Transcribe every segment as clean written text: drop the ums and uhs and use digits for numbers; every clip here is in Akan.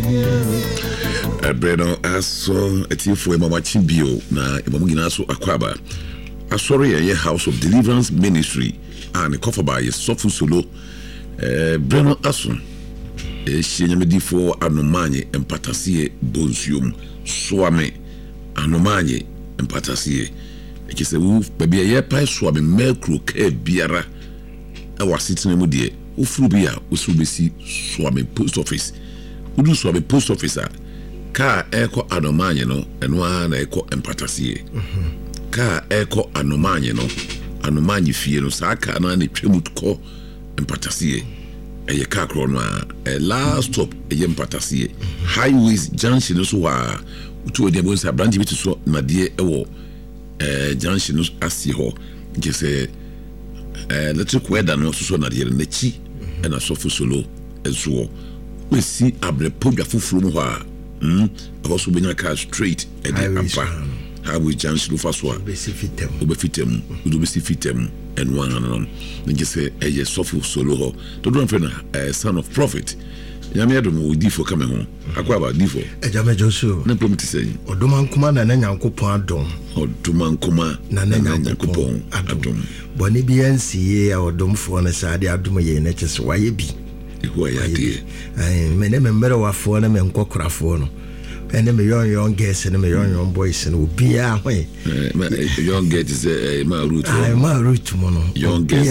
Breno aso etifo mama chibio na emamugina so akwaba asori ye House of Deliverance Ministry and Kofoba ye Sofu Solo Breno aso shenyamedifo anomanye empatasiye bonsium swame anomanye empatasiye ekise wu baby ye pa swame mekro ke biara awasitene mu de ufuru bia usubesi swame post office udu swame post officer ka eko anomanye no eno na eko empatasiye ka eko anomanye no anomanye fie no saka na ne twemutko empatasiye eye ka kro no a last stop eye empatasiye highways junction so wa utu de bonsa branch bit so na de ewo junction asi ho gese electric weather no so na de na chi na Sofu Solo ezo we si abre podwa fufuru mu ho a also benya car straight at the upper highway junction faswa obefitem and one and just say a Sofu Solo ho to do friend son of prophet nyame adom we difo come home akwa ba difo ejame josu na promise say odoman kuma na nyankopon adom odoman kuma na nyankopon adom boni bi ansiye a odomfo na sade adom ye na kyese waye bi who ya die me ne memere wafo na me nkokorafo no ene me young girls and me young boys and obia hwe young girls is my root mono young girls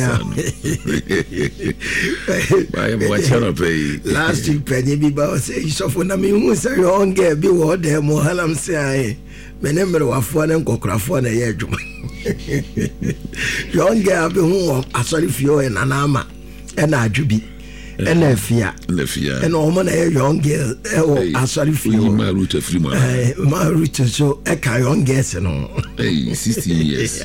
I watch her pay last week penny bi ba say so for na me hu say young girl bi wo de mo halam say me ne mere wafo na nkokorafo na ye adwuma young girl bi hu asori fio e nanama e na adwubi and Fia and all man a young girl sorry for my root of free my root so a young girls and 16 years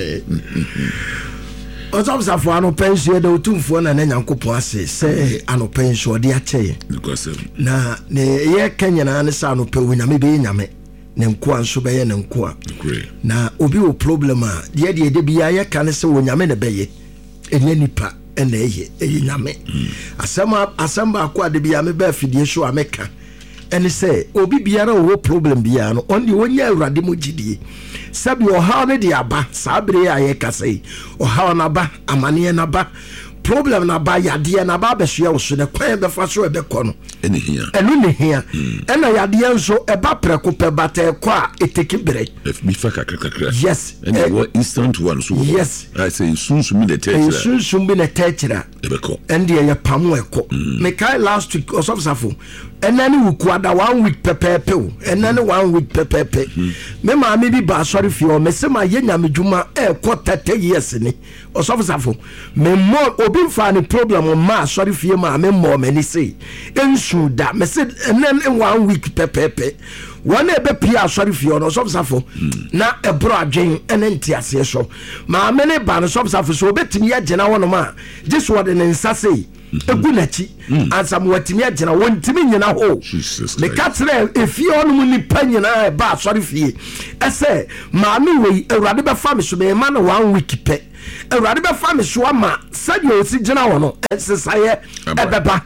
also for an pension the 2 for an yanko say an pension dear che na ye Kenyan and son of Pewina maybe yame Nemqua so be Nemqua na obi o problem dear de bia can say when yame beye and any pa and nyame asamba akwa de bia me ba fidie so ameka ene say obi biara wo problem bia no only wonya awrade mo gidie sabi o ha ne de aba sabre aye kasei o ha na ba amane na ba problem na ba yade na ba besoa wo so de kwan be fa so e be kɔ no ene hia ena yade nso e ba preko pe bata kɔ a eteki bere mi fa kakra yes and what instant one so yes I say sunsun bi na techira e be kɔ and ye pam e kɔ me kai last week osofsafo enani wukuada 1 week pepepe enani 1 week pepepe me ma me bi ba sorry fio me se ma ye nyamedwuma e kɔ 30 years ni osofsafo me mo obi fa ni problem ma sorry fie ma me mo mani say ensu da me se enani 1 week pepepe one e be pia sorry fio no osofsafo na e bro adwen ene ntiase so ma me ne ba no osofsafo so obetimi ya gena wono ma just what in nsase egu nachi ansam watimi agena wontimi nyina ho me katre efie onum ni panyina e ba sorry fie ese ma me we awrade be fa me so be ma na 1 week pe awrade be fa me so ama sadio osi gena wono ensesaye ebeba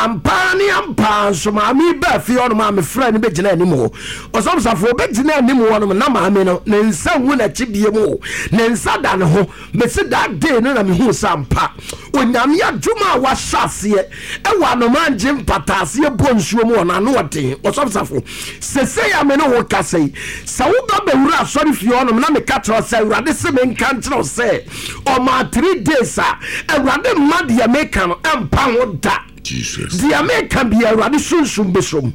ampa so ma me ba fie onum ma me fra ni be gena anim ho osomsafo be gena anim wono na ma me no ne nsa wu na chi bie mu ne nsa da ne ho me se that day no na me hu sampa onyame adwuma wa shase e wa no manje mpatase bonsuo mu ona no woten osomsafo sese ya me no wo kasei sa wo ba bewura sorry fie onum na me katro se urade se me nkantre se o ma 3 days a urade mad ya me kan empa ho da Jesus dia me kan bia urade sunsun besom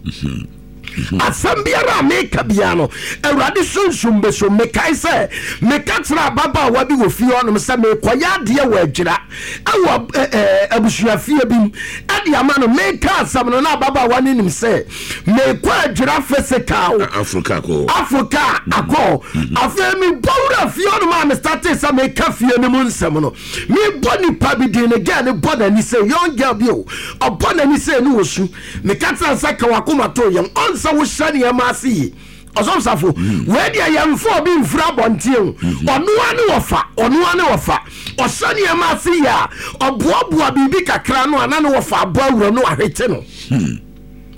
asambiara me kabiano awrade sunsum beso me kai se me katra baba wa bi wo fi onum se me koya de wa adwira awo abusuafie bim ade amano me ka asam no na baba wa nim se me kwa adwira physical Africa ako afemi bawra fi onum am start se me ka fie ne mun nsam no me boni pa bi din again boda ni se young girl bi o obona ni se no wosu me katra saka wakoma to yam sa wo shani amasi osomsafo we dia yamfo bi mfra bontie onu ane wofa osani amasi ya oboaboa bibi kakra no ana no wofa abawura no ahwete no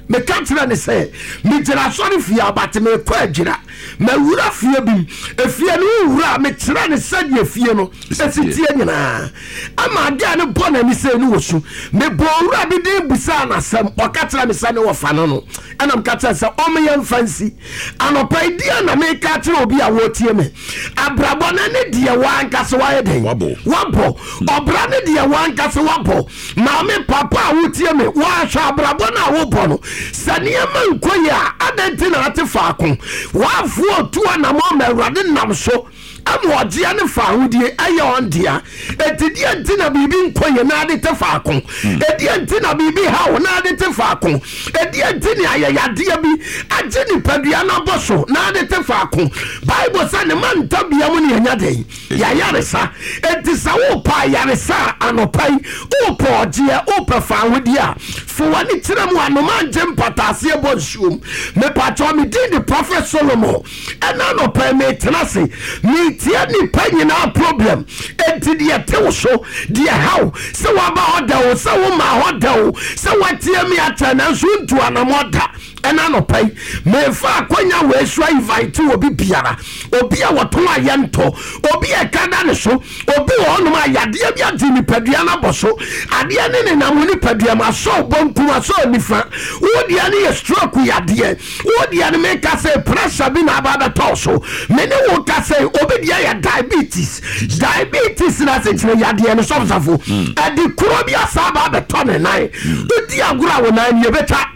me katra ne say me jira sori fie abate me kwa adwira ma wura fie bim efie no wura me tira ne sade fie no esitie nyina ama ga ne bona mi say no wosu me bo wura bi de busa na sam o katra me sane wo fa no ana me katra say o me yam fancy anopa dia na me katra obi a wo tie me abrabo na ne dia wan kase wa yeden wabo obra ne dia wan kase wabo ma me papa a wo tie me wa hwa abrabo na wo bo no saniema nkoya adenti na ate faako wafuo tuwa na mo mewrade nam so amwojia ne faahudie aye ondia etidi enti na bibi nkoye na ade te faako edi enti na bibi hawo na ade te faako edi enti ni ayayade bi agye ni padua na boso na ade te faako bible say ne man tabia mu ne anyade ya yaresa enti sa wo pa yaresa anopai wo pa ogie wo pa faahudie a fo wani tire mu anoma njem patase bonsuom me pacho me din the prophet Solomon ena no pa me tenase me tie ni panyina problem enti de tewo so de how se wa ba oda o se wo ma oda o se watie me atana nso ntu anamoda ena no pai me fa akonya we so invite obi biara obi a woton ayento obi e kada ne so obi wo no ayade bia di ni padua na boso ade ne na mu ni padua ma so bonku ma so nifa wo dia ne stroke yade wo dia ne make say pressure bi na ba to so me ne wo ka say obi dia ya diabetes na se chire yade no so safo ade kuro bia sa ba to ne nai wo dia gura wo nai ye beta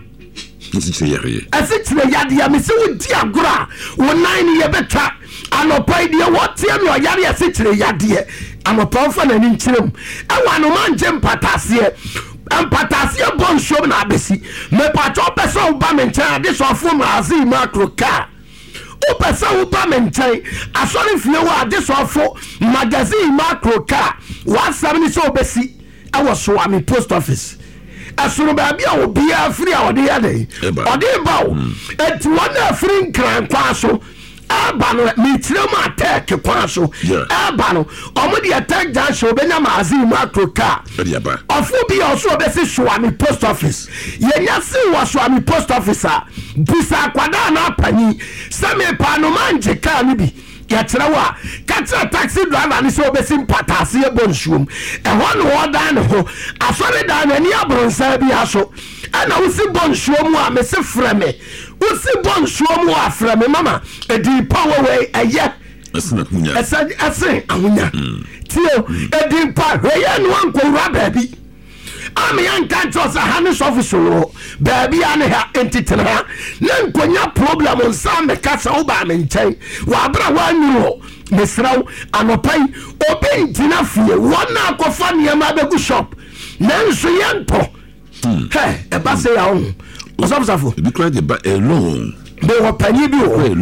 asichire yade ya me se wo dia gura wo nai ni ye beta anopai dia wotie me oyare asichire yade anopa fa na ni nchirem ewa no manje mpatase empatase bonshom na abesi me pacho peso ba me nchen ade so afo mazi macro car o pesa wo ba me nchen asori fie wo ade so afo magazine macro car 170 so obesi ewo so ami post office asoro ba bia obi afri a ode yade ode bawo enti wona afri nkran kwa so abano mitire ma attack kwaso abano omudi attack junction benya mazi macro car ofu bi oso obesi Swami post office yenya si wa Swami post officer bisa kwada na apani same pano manje car ni bi ya tirawa katra taxi driver ni so obesi mpatase ebonsuom ho no odan ho asore dan ani abronsa bi aso ana usi bonsuom a mese freme usi bonsuom a freme mama edi power way eye asina hunya asen ahunya tio edi pa we no anko ra baby am yan kan to sa hanis office ro baby ane ha entitena ha na nkonya problem on sa me kasa wo ba me nchen wa bra wa nyuro mesraw anopai obi ntina fie wona akofa niam abegu shop na nso yento e ba se ya on osafo bi kra de ba alone me wo pani bi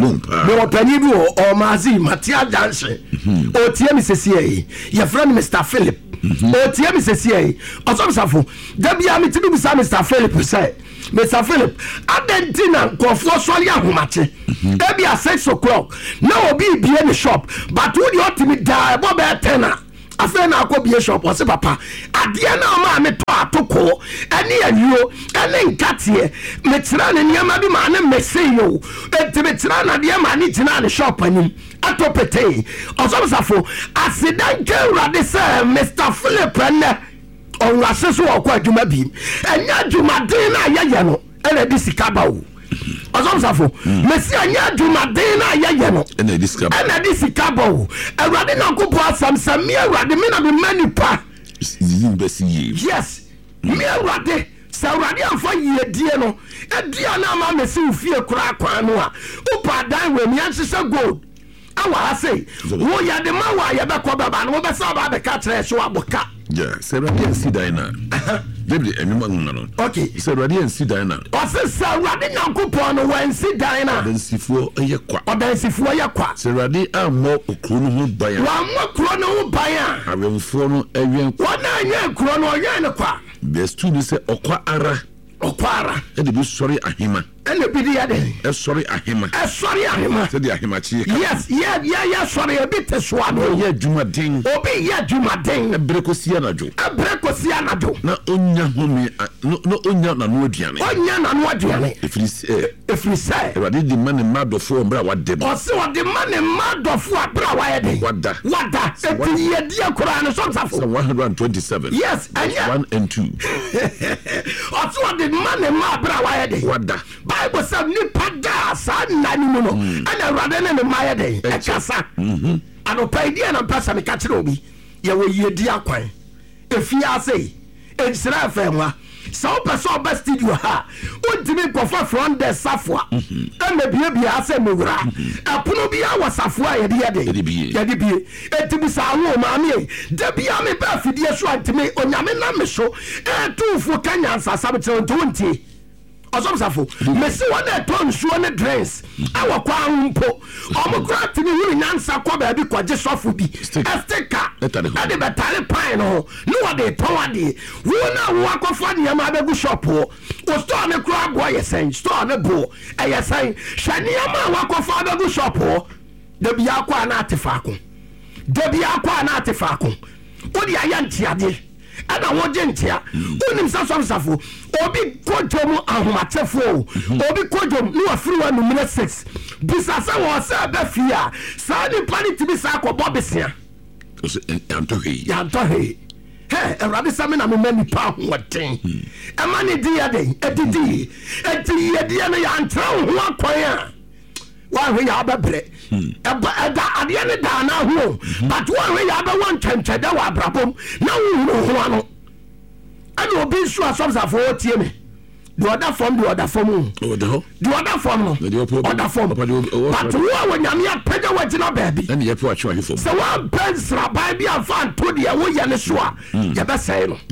o mazi matia danse o tie mi sesie ye friend Mr Philip o tie mi sesie osafo da bia mi tibi bisa Mr Philip say Mr Philip adentina kofo sori ahomache da bia 6 o'clock na obi bie ni shop but wo di otimi da bo be tena afa na akobie shop o se papa ade na ma me to atoko ene awuo ene nkatie me tira ne niam bi ma ne meseyo enti me tira na de ma ne tina ne shop anim atopete osomsafo asidan kewrade se Mr Philip ne on raseso okwa adwuma bi enya adwuma den na yeye no ene di sikabawo osomsafo mesi anya adwuma den na yeye no ene di sikabawo awrade na kopo asamsam me awrade me na me manipa yes me awrade sawrade amfa yedie no edua na ma mesi ufie kura kwa no a upa dan we mi ansese gold awa say wo ya de ma wa ya be ko baba no be sa ba be ka kire so aboka say radio si dina David enuma no okay say radio si dina o say sawrade nyankopon no wan si dina odansifuo ye kwa say radio ammo okro no hu ban wa ammo kro no hu ban awemfo no awien wana anya kro no oyen ne kwa best to say okwa ara okwara e de bi sori ahima ɛna bi de yɛ de sorry ahema sɛ de ahema chi yes yeah sorry a bit soa no yɛ adwumaden obi yɛ adwumaden ebre kosi anadwo na onya home no onya nanu aduane efiri sɛ Awurade di ma ne madofo mbra wadem ɔse ɔde ma ne madofo abra wayɛ de wada eti yɛ die kora no somsafo 127 yes 1 and 2 ɔse ɔde ma ne ma abra wayɛ de wada Bible sɛ nipa da saa nna ni mu no ɛna Awurade ne ma yɛ de ɛkasa anɔpa idi na mpɛ sɛ meka kyerɛ obi yɛwɔ yiedi akwan efiase ensira fɛnwa sɛ wopɛ sɛ ɔba studio ha wontimi nkɔfa front desk safoa ɛna biebie asɛ mewura ɛpono biaa wɔ safoa a yɛde bie ɛntimi saa wo maame da bia mebɛ afidie so antimi onyame na me so ɛtomfo ka nyansasam kyerɛ nto wontie ɔsɔmsafo mesi wɔn ɛtɔ nsuo ne drinks ɛwɔ kwan ho mpo ɔmo kora tini huru nyansa kɔ baabi kɔgye sɔfo bi ɛstika ɛde bɛtare pan no ho ne wɔde tɔn adeɛ wɔn a wɔn akɔfa nneɛma abɛgu shop hɔ o store ne kora aboɔ yɛ sɛn store ne bo ɛyɛ sɛn hwɛ nneɛma a wɔakɔfa abɛgu shop hɔ dabi akɔ a na ate faako wɔde ayɛ nteadeɛ ɛna wɔgye ntea wonim sɛ sɔmsafo obi kɔdwom ahomatɛfo obi kɔdwom ne wafiri wa numere 6 bisa sɛ wɔ sɛ bɛ fie a saa nipa ne timi saa kɔbɔ besia yɛntɔhei Awurade sɛ me na mema nipa ahoɔden ɛma ne di yɛ den ɛdidi ɛnti yɛdeɛ no yɛantrɛ wo ho akwan a woahwɛ yɛ wobɛbrɛ ɛda adeɛ ne daa na ho but woahwɛ yɛ wobɛwɔ ntwɛntwɛdɛ wɔ abrabom na wohunu ho ano ɛne obi nso asɔmsafo wɔtie me deɛ ɔda fam no ɔda fam but wo a wɔnyame apɛgya wagyina baabi sɛ woampɛ nsraban bi amfa nto deɛ woyɛ ne so a yɛbɛsɛe no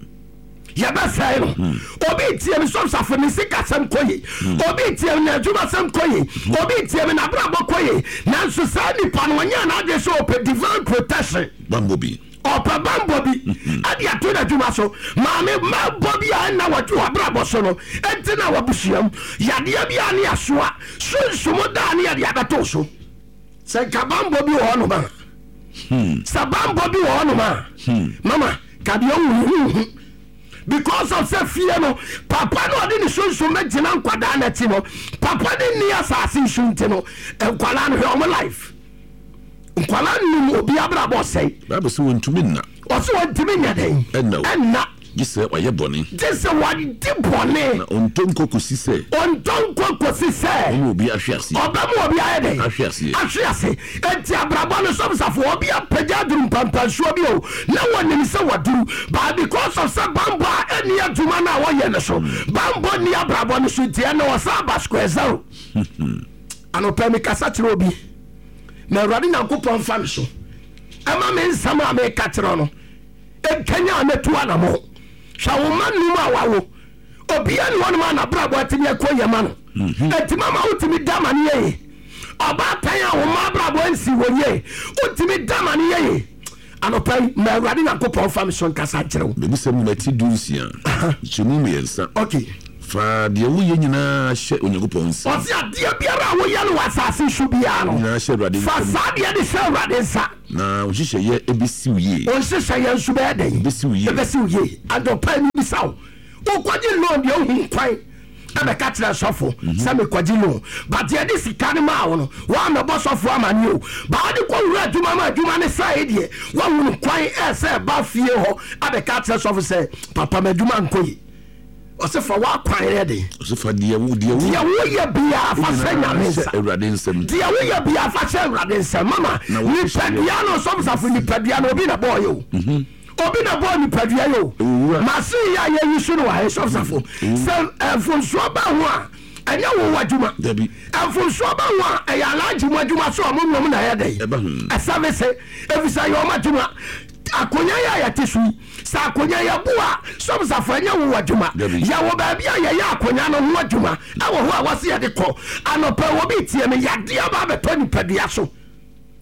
obi tie me sɔmsafo ne sikasɛm kɔye obi tie me n'adwumasɛm kɔye obi tie me n'abrabɔ kɔye nanso saa nipa no wɔnyɛ n'agye sɛ ɔpɛ divine protection ɔpɛ bambɔ bi ade ato n'adwuma so maame mabɔ bi a ɛna wabrabɔ so no ɛnti na wabusuam yadeɛ bi a ne asoa sunsumo daa ne yɛde abɛtoo so sɛ nka bambɔ bi wɔ hɔnom a mama kadeɛ wohuhu because of sɛ fie no papa no ɔde ne sunsun bɛgyina nkwadaa n'akyi no papa ne nni asase nsu nti no nkwadaa no hwɛ ɔmo life nkwala nim obi abrabɔ sɛi Bible sɛ wɔntumi nna ɔsɛ wɔntumi nya den ɛnna gye sɛ ɔyɛ bɔne wɔde bɔne na ɔntɔnkɔ kɔsi sɛ ɔne obi ahwe ase ɔbɛma obi ayɛ den ahwe ase ɛnti abrabɔ no sɔmsafo obi apagya aduru mpampansuo bi o na wɔnim sɛ wɔduru but because of sɛ bambɔ a ɛni adwuma no a wɔyɛ no so bambɔ ni abrabɔ no so ntiɛ na wɔsa aba square zero anɔpɛ mekasa kyerɛ obi na Awurade Nyankopɔn fa me so ɛma me nsɛm a meka kyerɛ no ɛnkanya a mɛtu anamo hwɛ wo ma num a wawo obia ne wɔnom a nabrabɔ atumi akɔ yɛma no ɛntima ma wotumi da ma ne yɛye ɔbaatan a wo ma abrabɔ nsi wɔ yie wotumi da ma ne yɛye anɔpa ma Awurade Nyankopɔn fa me so nkasa kyerɛ wo bɛbisɛ mu mati du nsia kyɛmu mmiɛnsa okay fa deɛ woyɛ nyinaa hyɛ Onyankopɔn nsa ɔse adeɛ biara a woyɛ no wɔ asase so biara no fa saa deɛ de hyɛ Awurade nsa na wohyehyɛeɛ ɛbɛsiw yie ɔnhyehyɛeɛ nso bɛyɛ dɛn ɛbɛsiw yie adɔpa ni bisa wo wokɔgye loan deɛ wohu nkwan ɛbɛka kyerɛ sɔfo sɛ mekɔgye loan but yɛde sika no maa wo no woamɛbɔ sɔfo amane o ba wode kɔwura adwuma ma adwuma ne sae deɛ woahunu nkwan ɛsɛ ɛba fie hɔ abɛka kyerɛ sɔfo sɛ papa madwuma nkɔ yi ɔsɛ fa wakwan yɛ de ɔsɛ fa deɛ woyɛ bia fa sɛ Nyame nsa Awurade nsɛm deɛ woyɛ bia fa sɛ Awurade nsɛm mama nipadua no sɔmsafo nipadua no obi na bɔɔ yɛ o obi na bɔɔ nipadua yɛ o mase yɛ a yɛyi so no wɔ ha sɔmsafo sɛ mfonsoɔ ba ho a ɛnyɛ wo w'adwuma mfonsoɔ ba ho a ɛyɛ alagye mu adwuma so a momnom na ɛyɛ dɛn ɛsɛbe sɛ ɛfisɛ yɛ ɔma adwuma akonya yɛ a yɛte so yi sɛ akonya yɛ bo a sɔmsafo ɛnyɛ wo w'adwuma yɛwɔ baabi a yɛyɛ akonya no ho adwuma ɛwɔ hɔ a wɔse yɛde kɔ anɔpɛ wɔ bi tie me yadeɛ ba bɛtɔ nipadua so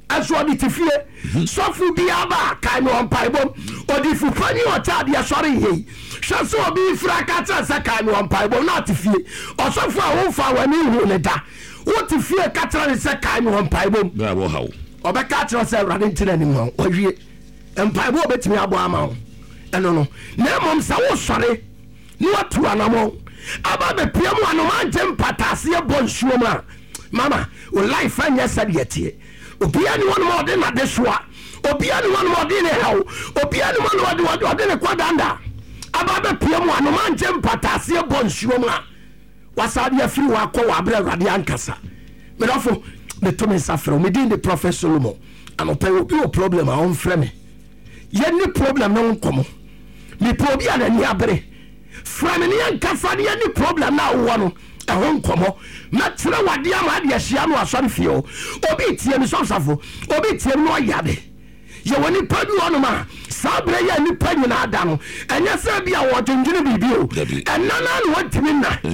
as what it fear. So for be about kind of piebom, or if you funny or child, you're sorry, he shall so be fracata as a kind of piebom, not to fear, or so for a wolf our new letter. What to fear catcher is a kind of piebom, Bravo, how? or back catcher say running to anymore, or ye, and piebom bet me about and no, no, mom, so sorry, not to an amount. About the piano, no man, Jem Patasia Bonshuma. Mama, will life and yes, said yet here. Opiani one more than at the Shwa. Opiani one more than a how. Opiani one more than a quadanda. About the piano, no man, Jem Patasia Bonshuma. Was I be a few wako abra radiancasa? But often the Thomas Afro, within the Prophet Solomon, and I'll pay a problem, our own friend. Yet no problem, no come. Me probia and yabre. Framini and Cafani, any problem now, one. A home como, Matra Wadia Madia Shiano, a son fio, Obit Yen Sosafo, Obit Yen Noyade. You want to put you on ma, Sabre and Penny Adamo, and yes, I be a water in Jimmy, and none want to win that.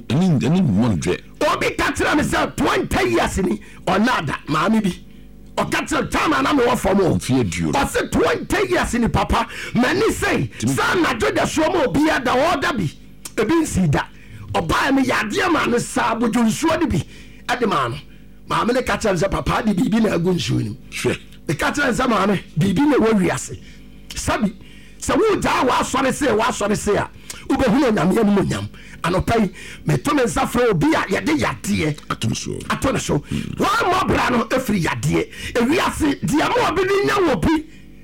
Any one jet. Obi Catcher myself 20 years in or nada, mammy. Or Catcher time and I'm off for more. Fear you. Or said 20 years in the papa, many say, son, I do the show be at the order be. A bin see that. Oba me yadeɛ ma no saa bojo nsuo de bi ade ma no maame ne ka kyerɛ sɛ papa de bibi na agu nsuo nim hwɛ e ka kyerɛ sɛ maame bibi na wo wiase sabi sɛ wo gya wa asɔre se a wobɛhunu nyame anim nyam anopai me to me nsa frɛ obi a yɛde yadeɛ ato ne so wa mo bra no afiri yadeɛ e wiase dia mo obi ni nya wo bi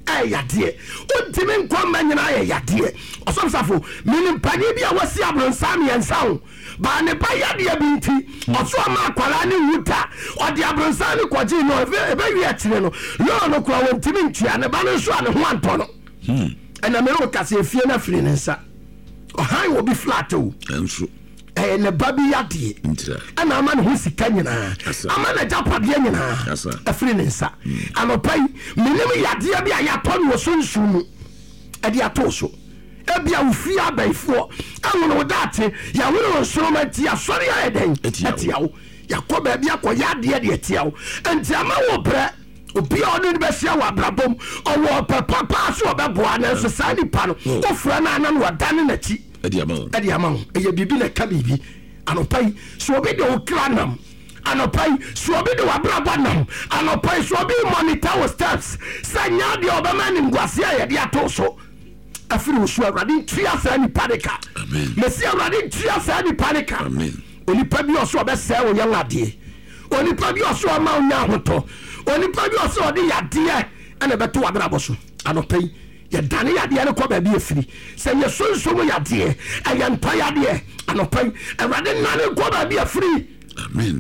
yadeɛ ontimi nkɔmma nyina yɛ yadeɛ ɔsɔmsafo menim pane bi a wasi abronsa miɛnsa wo ba ne ba yadeɛ bi nti ɔso ama akwara ne wuta ɔde abronsa ne kɔgye no ɛbɛwi akyire no lɔɔ no kora wɔntimi ntua ne ba no nso a ne ho antɔ no ɛna mene wo kase efie no afiri ne nsa ɔhan wɔ bi flat o ɛnso ne ba bi yadeɛ ɛna ama ne ho sika nyinaa ama ne gyapadeɛ nyinaa afiri ne nsa anɔpa yi menim yadeɛ bi a yɛatɔ no wɔ so nsuo mu ɛde atɔ so ebia wofie abɛifoɔ ɛwono wo daate yɛwono wo nsoroma nti asɔre ayɛ dɛn ɛtia wo yɛkɔ baabi akɔ yadeɛ de ɛtia wo nti ama wɔ brɛ obi a ɔno ne bɛhyia wɔ abrabɔm ɔwɔ pɛpapaa so ɔbɛboa nanso saa nipa no wofrɛ no ana no wadane n'akyi ɛde ama wo ɛyɛ biribi na ɛka biribi anɔpa yi sɛ obi de wo kra nam anɔpa yi sɛ obi de wabrabɔ nam anɔpa yi sɛ obi monitor wo steps sɛ nya deɛ ɔbɛma ne nguase a yɛde ato so afiri wo so awurade ntua saa nipa ne ka mɛsi awurade ntua saa nipa ne ka onipa bi ɔso ɔbɛsɛe wo yɛn adeɛ onipa bi ɔso ɔma wo nya ahotɔ onipa bi ɔso ɔde yadeɛ ɛna ɛbɛto wabrabɔ so anɔpa yi yɛdane yadeɛ no kɔ baabi afiri sɛ yɛsonsom yadeɛ ɛyɛ mpa yadeɛ anɔpa yi awurade nane kɔ baabi afiri amen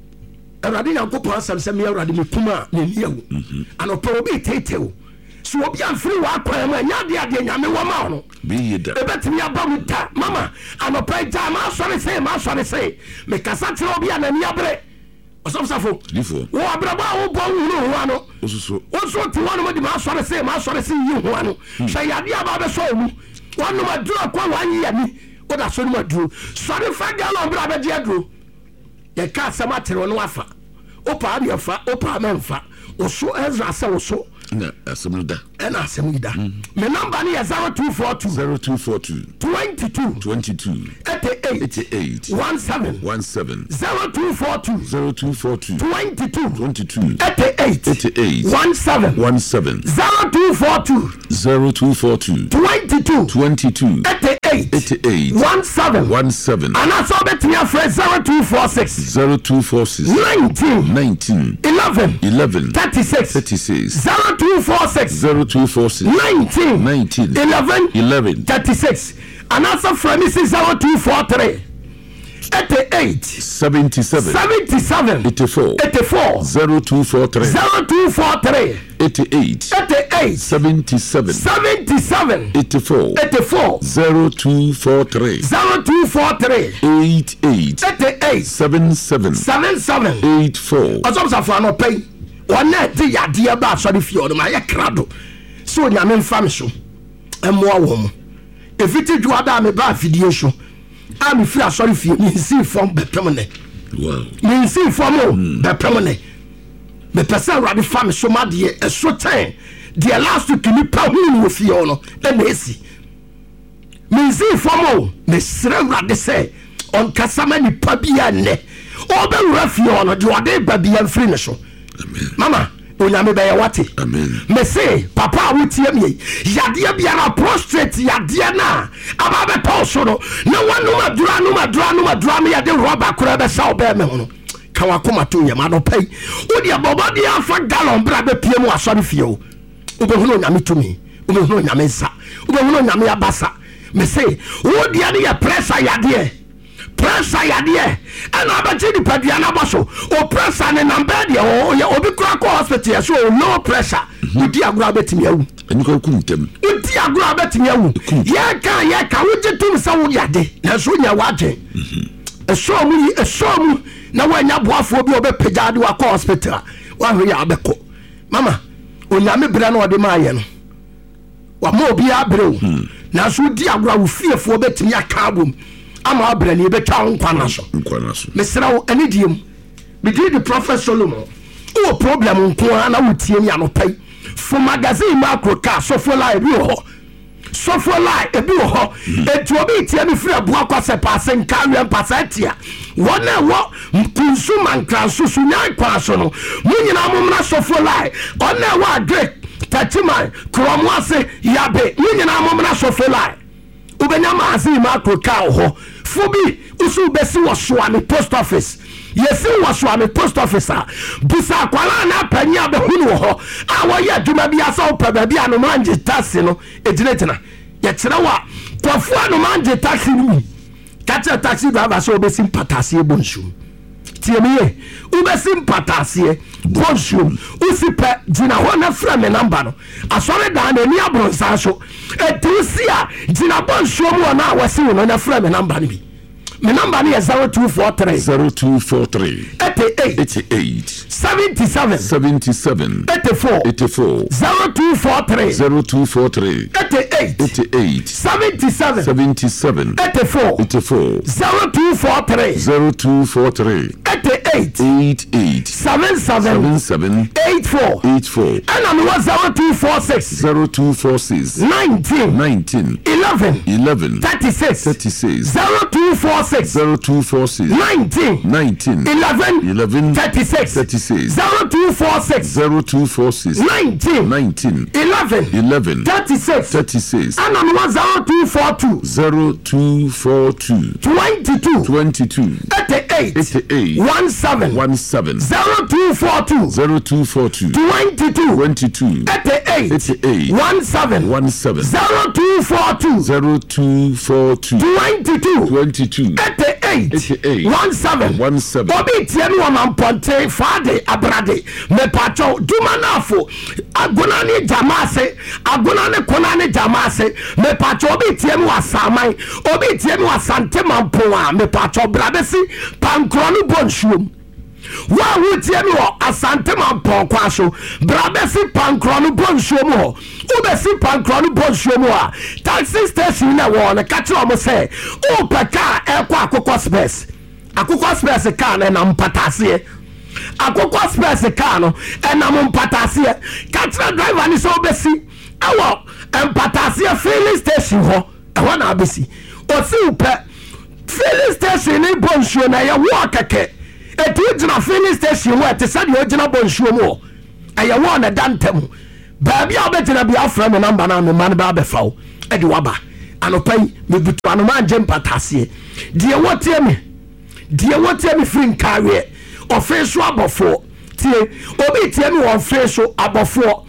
awurade nyankopɔn asɛm sɛ me awurade mekum a n'ani awu anɔpa obi tete wo so obi amfiri w'akwan mu ɛnyɛ adeɛ nyame wɔ ma wo no ɛbɛtumi aba mu ta mama anɔpa yi gya maasɔre se mekasa kyerɛ obi a n'ani abere ɔsɔfosafo wɔ abrabɔ a wobɔ wohunu hoa no woso te hɔ nom de maasɔre se yi hoa no hwɛ yadeɛ aba bɛsɔ wo mu wɔnom aduro kɔ wɔanye yɛni woda so nom aduro sɔre fa galɔn berɛ bɛgye aduro yɛka asɛm atere no wafa wopaa deɛ fa wopaa mamfa woso ɛsra sɛ woso ɛna asɛm yi da me number no yɛ 0242 22 88 17 0242 22 88 17 0242 22 88 17 anaasɛ wobɛtumi afrɛ 0246 19 11 36 0246 19 11 36 anaasɛ frɛ me si 0243 88 77 84 0243 88 77 84 0243 88 77 84 ɔsɔmsafo anɔpɛ yi ɔna ɛde yadeɛ ba asɔre fie ɔno ma yɛ krado sɛ onyame mfa me so ɛmmoa wɔ mu ɛfiti dwoada a meba afidie so a mefiri asɔre fie mensii fam bɛpem ne mensii fam o bɛpem ne me person radi fam so ma de e so ten de last week ni pa hu wo fie no e na esi me zi fomo me sre radi say on kasama ni pa bia ne obe wura fie no de ode ba bia mfiri ne so amen mama onyame be wate amen me say papa wotie me yade bia prostrate yade na aba be to so no na wanu madura me yade roba kura be sa obe me no kawa koma to yema no pay wodi abobo dia afa gallon bra be pie mu asori fie o obehunu onyame to me obehunu onyame nsa obehunu onyame abasa me say wodi ade ya pressure yade and abati di padua na boso o pressure ne number dia o obi kura ko hospital so low pressure udi agura betimi awu eni ko kuntem udi agura betimi awu ye ka woje tum sa wo yade na so nya wade esomu na wanya boafo bi obepagade wa ko hospital wa hwe ya abeko mama onyame bra na ode ma ye no wa ma obi abreu na so udi agura wo fiefo betimi aka abom ama abrani be twa nkwana so mesra wo anidiem be the prophet Solomon o problem nko na wotie mi anopai for magazine macro car so for live bi ho ebi ho etu obi tie mi free aboa kwase passe nkawe mpasatia wona wo mkunsuma nkranso so nya kwa so no munyina momna so for live ona wo adre tachiman kromwase yabe munyina momna so for live ubenya mazi macro car ho fobi usu besi waswami post office yesi waswami post office busa kwala na panya be hunu ho awoye adwuma bia so pa bia no manje taxi no ejinetina ye kire wa kwafu no manje taxi ni kacha taxi driver so obesi patase bonshum tiemiye ubesi patase bonshum usipe jina ho na fra me number no asore dan na ni abronsa so etusia jina bonshum wo na wasi wo na fra me number ni bi my number is 0243 88 77 84 0243 88 77 84 0243 88 77 84 and I'm 0246 19 11 36 0246 19 11 36 0246 19 11 36 and I'm 0242 22 88 17 0242 22 88 17 0242 22 88 17 obi tiemi wa mamponte fade abrade me pacho dumanafo agunani jamase agunani konani jamase me pacho obi tiemi wa samai obi tiemi wa sante mampoa me pacho bradesi pankronu bonshum wa wutiemi wo asante mampo kwaso bradesi pankronu bonshum ho ubesi pankronu bonshum a taxi station na wo na kache o mo se o peka ekwa akoko space car na mpatase akoko space car no na mpatase kache driver ni so obesi awo mpatase filling station ho ho na abesi o si upe filling station ni bonshum na ya wo keke etu jina filling station wo te sade o jina bonshum mo aya wo na dantem baabi a obetina bia fra me number na me man ba be fawo e de waba anopai me butu anoma nje mpatase die wotie me free nkawe ofeso abofo tie obi tie me ofeso abofo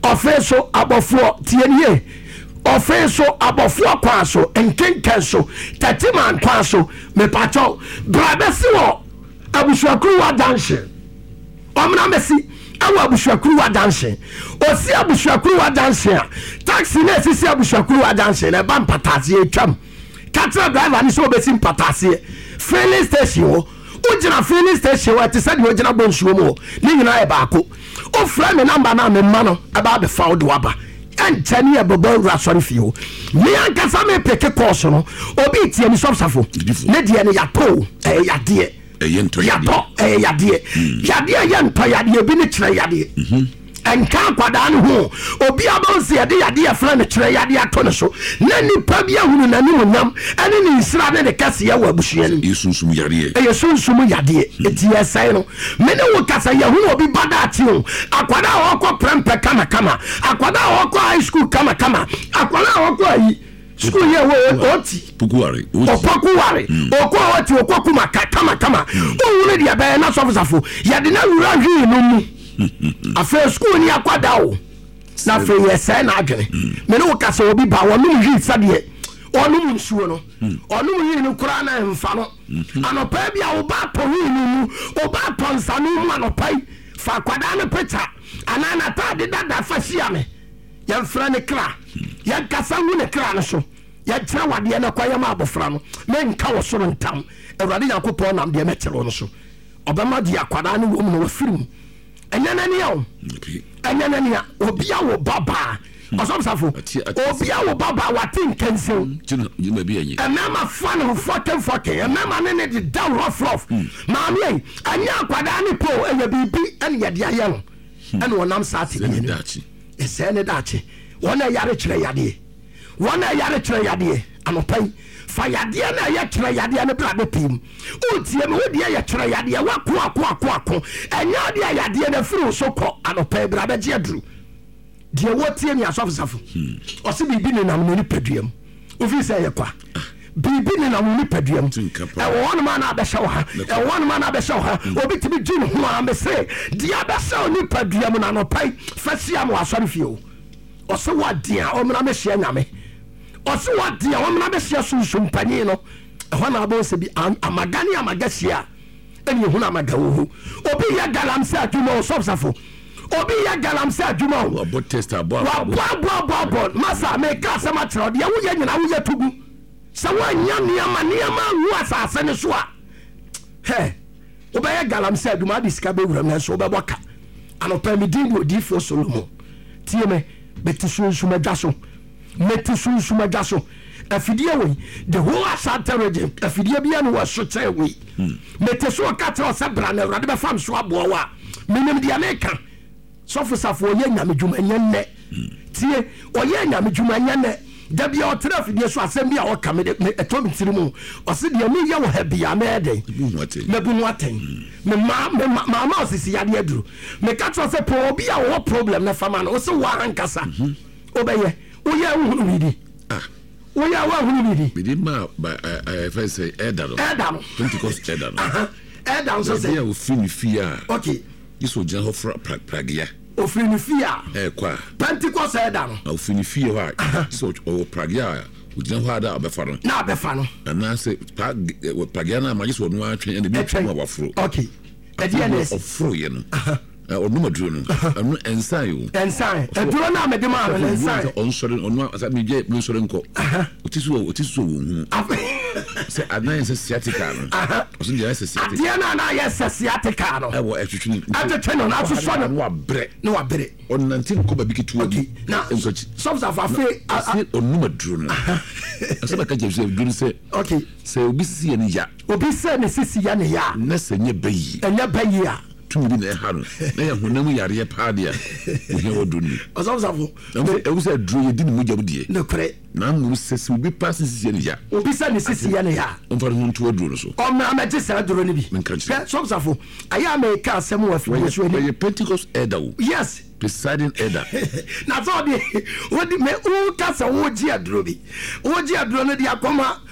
tie nie ofeso abofo kwaso enkenkenso tatiman kwaso me pacho brabesi wo abusuakuru wa danse omna mesi awu abusuakuru wa danse osi abusuakuru wa danse taxi na sisi abusuakuru wa danse na ba mpatase etwam katra driver ni so obesi mpatase filling station wo ujina filling station wo te said wo jina bonsuo mo ni nyina e baako o fra me number na me ma no aba be found waba anchani e bobo rasori fio mi ankasa me peke course no obi tie ni sofsafo ne die ne yato yade yɛtɔ yadeɛ yadeɛ yɛntɔ yadeɛ bi ne kyerɛ yadeɛ ɛnka akwadaa no ho obi abɔnsi yɛde yadeɛ frɛ no kyerɛ yadeɛ ato no so na nipa bi ahunu n'anim nam ɛne ne nsira ne ne kɛseɛ wɔ abusua no ɛyɛ sunsum yadeɛ ɛti yɛsɛe no mene wo kasa yɛhunu obi ba daakye o akwadaa a wɔkɔ prɛmpɛ kamakama akwadaa a wɔkɔ high school kamakama akwadaa a wɔkɔ ayi school yɛ ɔti ɔpɔko ware ɔkɔ ɔti ɔkɔ kuma kamakama ɔwure deɛ bɛyɛ na sɔfosafo yɛde na wura hwii no mu afei school ni akwada o na afei yɛsɛe na adwene mene wo kasa obi ba wɔnom hwii sɛdeɛ ɔnom nsuo no ɔnom hwii no koraa na mfa no anɔpa bi a woba atɔ hwii no mu woba atɔ nsa no mu anɔpa yi fa akwadaa no picture anaa nataade dada fa hyia me yɛmfrɛ ne kra yɛnkasa wu ne kra no so yɛkyerɛ wadeɛ no kɔ yɛma abɔfra no menka wɔ soro ntam awurade nyankopɔn nam deɛ mɛkyerɛ no so ɔbɛma de akwadaa no wɔ mu na wafiri mu ɛnyɛ n'ania o ɛnyɛ n'ania obia wo babaa ɔsɔmsafo obia wo babaa wate nkɛnsew ɛmɛma fa ne ho fɔkɛmfɔkɛ ɛmɛma ne de da rɔfrɔf maame yi ɛnyɛ akwadaa ne po ɛyɛ biribi ɛne yɛde ayɛ no ɛne wɔnam saa te deɛ no ɛsɛɛ ne daakye wɔn a ɛyare kyerɛ yadeɛ anɔpa yi fa yadeɛ na ɛyɛ kyerɛ yadeɛ no brade pim wotie me wodeɛ yɛ kyerɛ yadeɛ wako ɛnyɛ deɛ yadeɛ no afiri wo so kɔ anɔpa brade gye aduru deɛ wotie me asɔfosafo ɔse biribi ne nam no nipadua mu wofiri sɛ ɛyɛ kwa biribi ne nam no nipadua mu ɛwɔ hɔ noma na abɛhyɛ wo ha ɛwɔ hɔ noma na abɛhyɛ wo ha obi tumi gye ne ho a me se deɛ abɛhyɛ wo nipadua mu na anɔpa yi fa sia ma wasɔre fie o ɔse woadeɛ a ɔmmra mɛhyia nyame ɔse wadeɛ wɔmena bɛhyia sunsum panyin no ɛhɔ na abɛwɔ sɛ bi amaga ne amaga hyia ɛne ɛhunu amaga wɔ ho obi yɛ galamsɛ adwuma o sɔbsafo obi yɛ galamsɛ adwuma o waboaboaboabɔ masa meka asɛm akyerɛ deɛ woyɛ nyina woyɛ tugu sɛ woanya nneɛma wu asase ne so a hɛ wobɛyɛ galamsɛ adwuma ade sika bɛwuram nanso wobɛbɔ ka anɔpa medin de odiifoɔ Solomon tie me bɛte sunsum adwa so meti sunsum adwa so afidie wei the whole Ashanti region afidie bia no wɔ so kyɛ wei meti so ka kyerɛ sɛ bra na awurade bɛfam so aboa wa menim deɛ meka sɔfosafo ɔyɛ nyame dwuma nyɛ nnɛ tie ɔyɛ nyame dwuma nyɛ nnɛ da bia ɔtena afidie so asɛm bi a ɔka me ɛtɔ me tiri mu ɔse deɛ meyɛ wɔ ha bia mɛɛdɛn mabu no atɛn mama ɔsisi yadeɛ aduru meka kyerɛ sɛ po obi a wɔwɔ problem na fama no wo sɛ woa ankasa wobɛyɛ woyɛ wohunu bidi woyɛ woahunu bidi bidi ma fɛ sɛ ɛda no Pentecost ɛda no ɛda nso sɛ yɛ ofiri ne fie a okay yesu gyina hɔ fra pragia ofiri ne fie a ɛkɔ a Pentecost ɛda no ofiri ne fie hɔ a so ɔwɔ pragia a ogyina hɔ a da ɔbɛfa no na abɛfa no anaasɛ pragia no a magye sɛ ɔno atwɛn ɛna bi twɛn a waforo okay ɛdeɛ ne ɔforo yɛ no ɔnum aduro no ɛno ɛnsan o ɛnsan aduro no a mede ma no ɛnsan ɔnsɔre ɔno asɛ megye nsɔre nkɔ ɔti so wɔ hu sɛ anan sɛ sciatica no ɔso deɛ sɛ sciatica adeɛ no ana yɛ sɛ sciatica no ɛwɔ ɛtwetwe no na asosɔ no na wabere ɔnante nkɔ baabi ketewa bi na sɔbsafo afei ɔnum aduro no ɛsɛ bɛka kyɛ sɛ aduro sɛ sɛ obi sisi yɛ no ya obi sɛ ne sisi yɛ ne ya na sɛ nyɛ bɛyi ɛnyɛ bɛyi a tumi bi na ɛha no na yɛ honam yareɛ paa deɛ wohia wɔdo ni ɔsɔfosafo ɛwo sɛ aduro yɛdi ne mogya mu deɛ nokorɛ na mmom sɛ sɛ obi paa sɛ sisiɛ no ya obi sɛ ne sisiɛ no ya ɔmfa no ho nto aduro no so ɔmɛgye saa aduro no bi menka kyerɛ sɔfosafo ayɛ a mɛka asɛm wɔ afidie so ani ɛyɛ Pentecost ɛda wo yes presiding elder na sɛ ɔde woka sɛ wogye aduro bi wogye aduro no de akɔma